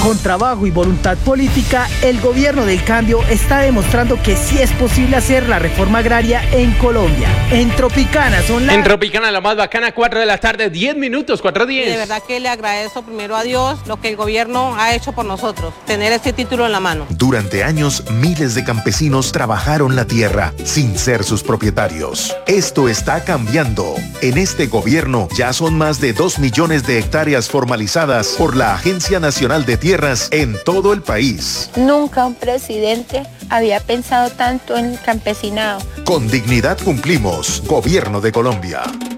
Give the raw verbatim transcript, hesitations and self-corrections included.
Con trabajo y voluntad política, el gobierno del cambio está demostrando que sí es posible hacer la reforma agraria en Colombia. En Tropicana son las... En Tropicana, la más bacana, cuatro de la tarde, diez minutos, cuatro diez. De verdad que le agradezco primero a Dios lo que el gobierno ha hecho por nosotros, tener este título en la mano. Durante años, miles de campesinos trabajaron la tierra sin ser sus propietarios. Esto está cambiando. En este gobierno ya son más de dos millones de hectáreas formalizadas por la Agencia Nacional de Tierras en todo el país. Nunca un presidente había pensado tanto en el campesinado. Con dignidad cumplimos. Gobierno de Colombia.